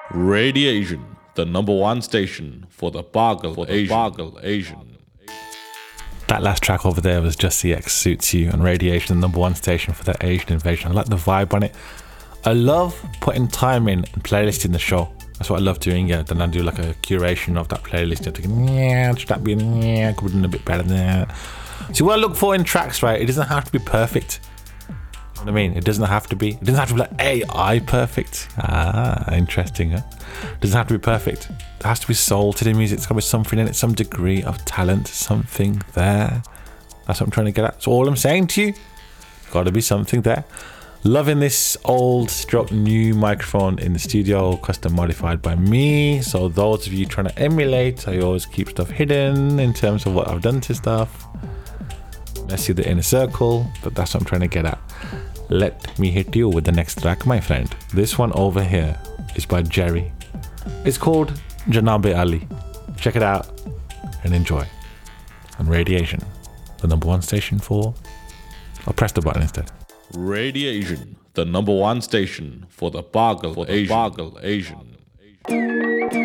Radiation, the number one station for the Bargle Asian. That last track over there was Just CX Suits You on Radiation, the number one station for the Asian invasion. I like the vibe on it. I love putting time in and playlisting the show. That's what I love doing. Yeah, then I do like a curation of that playlist. I'm thinking, should that be could have been a bit better than that. So what I look for in tracks, right? It doesn't have to be perfect. You know what I mean? It doesn't have to be. It doesn't have to be like AI perfect. Interesting, huh? It doesn't have to be perfect. There has to be soul to the music. It's got to be something in it, some degree of talent, something there. That's what I'm trying to get at. So all I'm saying to you, got to be something there. Loving this old stroke new microphone in the studio, custom modified by me. So those of you trying to emulate, I always keep stuff hidden in terms of what I've done to stuff. Let's see the inner circle, but that's what I'm trying to get at. Let me hit you with the next track, my friend. This one over here is by Jerry. It's called Janabe Ali. Check it out and enjoy. On Radiation, the number one station for... I'll press the button instead. Radiation, the number one station for the Bargle Asian.